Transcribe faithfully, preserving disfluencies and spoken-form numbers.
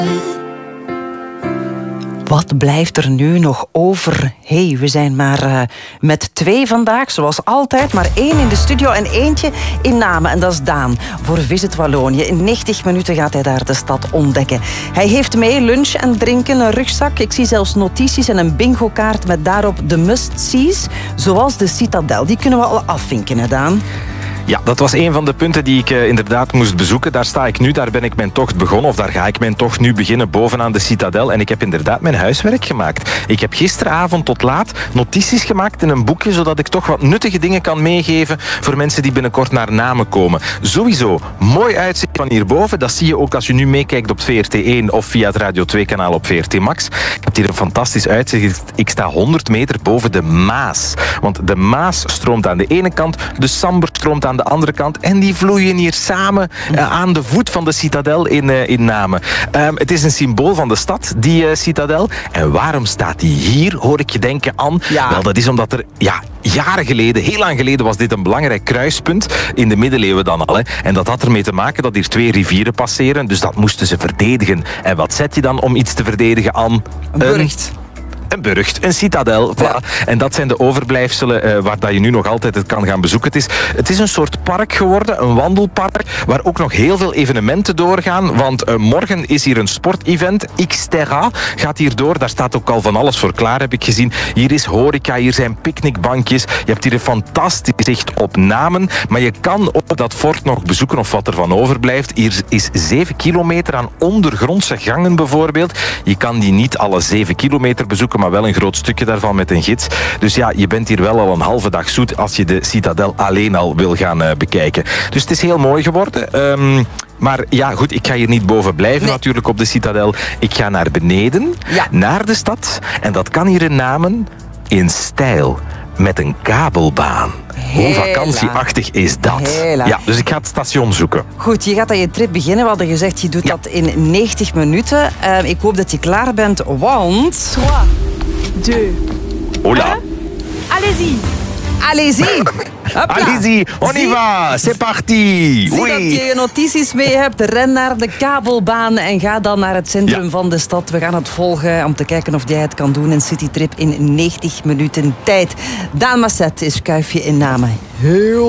Wat blijft er nu nog over? Hey, we zijn maar uh, met twee vandaag, zoals altijd. Maar één in de studio en eentje in Namen. En dat is Daan, voor Visit Wallonië. In negentig minuten gaat hij daar de stad ontdekken. Hij heeft mee lunch en drinken, een rugzak. Ik zie zelfs notities en een bingo-kaart met daarop de must-sees. Zoals de Citadel. Die kunnen we al afvinken, hè Daan? Ja, dat was een van de punten die ik uh, inderdaad moest bezoeken. Daar sta ik nu, daar ben ik mijn tocht begonnen. Of daar ga ik mijn tocht nu beginnen, bovenaan de Citadel. En ik heb inderdaad mijn huiswerk gemaakt. Ik heb gisteravond tot laat notities gemaakt in een boekje, zodat ik toch wat nuttige dingen kan meegeven voor mensen die binnenkort naar Namen komen. Sowieso, mooi uitzicht van hierboven. Dat zie je ook als je nu meekijkt op V R T één of via het Radio twee kanaal op V R T Max. Ik heb hier een fantastisch uitzicht. Ik sta honderd meter boven de Maas. Want de Maas stroomt aan de ene kant, de Samber stroomt aan de andere kant. En die vloeien hier samen uh, aan de voet van de Citadel in, uh, in Namen. Um, het is een symbool van de stad, die uh, Citadel. En waarom staat die hier, hoor ik je denken, Anne? Ja. Wel, dat is omdat er ja, jaren geleden, heel lang geleden, was dit een belangrijk kruispunt. In de middeleeuwen dan al. Hè. En dat had ermee te maken dat hier twee rivieren passeren. Dus dat moesten ze verdedigen. En wat zet je dan om iets te verdedigen, Anne? Een burcht. Een burcht, een citadel. Voilà. Ja. En dat zijn de overblijfselen uh, waar dat je nu nog altijd het kan gaan bezoeken. Het is, het is een soort park geworden, een wandelpark, waar ook nog heel veel evenementen doorgaan. Want uh, morgen is hier een sportevent. Xterra gaat hier door. Daar staat ook al van alles voor klaar, heb ik gezien. Hier is horeca, hier zijn picknickbankjes. Je hebt hier een fantastisch zicht op Namen. Maar je kan ook dat fort nog bezoeken of wat er van overblijft. Hier is zeven kilometer aan ondergrondse gangen bijvoorbeeld. Je kan die niet alle zeven kilometer bezoeken, maar wel een groot stukje daarvan met een gids. Dus ja, je bent hier wel al een halve dag zoet als je de Citadel alleen al wil gaan uh, bekijken. Dus het is heel mooi geworden. Um, maar ja, goed, ik ga hier niet boven blijven nee. natuurlijk op de Citadel. Ik ga naar beneden, ja. naar de stad. En dat kan hier in Namen in stijl. Met een kabelbaan. Hela. Hoe vakantieachtig is dat? Hela. Ja, dus ik ga het station zoeken. Goed, je gaat aan je trip beginnen. We hadden gezegd, je doet ja. dat in negentig minuten. Uh, ik hoop dat je klaar bent, want... drie, twee... Hola. Allez-y. Allez-y. Allez-y, on y va, c'est parti. Zie oui. dat je je notities mee hebt. Ren naar de kabelbaan en ga dan naar het centrum ja. van de stad. We gaan het volgen om te kijken of jij het kan doen. Een citytrip in negentig minuten tijd. Daan Masset is kuifje in Namen. Heel